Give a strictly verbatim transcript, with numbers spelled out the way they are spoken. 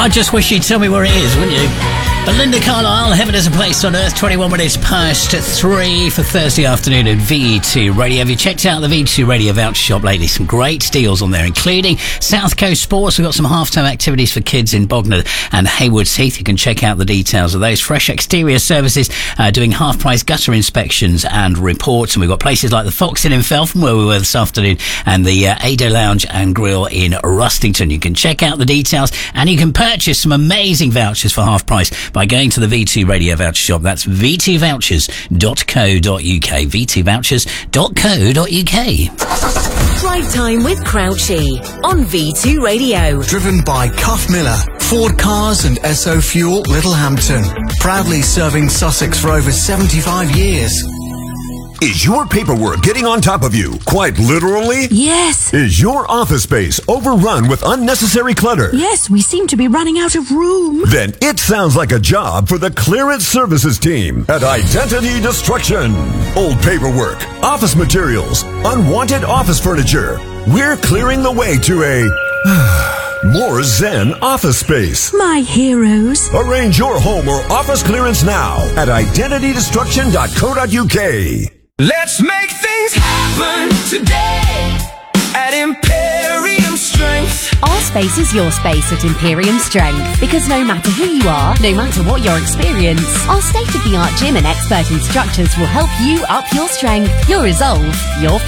I just wish you'd tell me where it is, wouldn't you? Belinda Carlisle, Heaven is a Place on Earth, twenty-one minutes past three for Thursday afternoon at V two Radio. Have you checked out the V two Radio voucher shop lately? Some great deals on there, including South Coast Sports. We've got some half-term activities for kids in Bognor and Haywards Heath. You can check out the details of those. Fresh Exterior Services uh, doing half-price gutter inspections and reports. And we've got places like the Fox Inn in Feltham, where we were this afternoon, and the uh, Ado Lounge and Grill in Rustington. You can check out the details, and you can purchase some amazing vouchers for half price by going to the V two Radio voucher shop. That's v two vouchers dot co dot uk. v two vouchers dot co dot uk. Drive time with Crouchy on V two Radio. Driven by Cuff Miller, Ford Cars and S O Fuel Littlehampton. Proudly serving Sussex for over seventy-five years. Is your paperwork getting on top of you, quite literally? Yes. Is your office space overrun with unnecessary clutter? Yes, we seem to be running out of room. Then it sounds like a job for the Clearance Services team at Identity Destruction. Old paperwork, office materials, unwanted office furniture. We're clearing the way to a more zen office space. My heroes. Arrange your home or office clearance now at identity destruction dot co dot uk. Let's make things happen today at Imperium Strength. Our space is your space at Imperium Strength, because no matter who you are, no matter what your experience, our state-of-the-art gym and expert instructors will help you up your strength, your resolve, your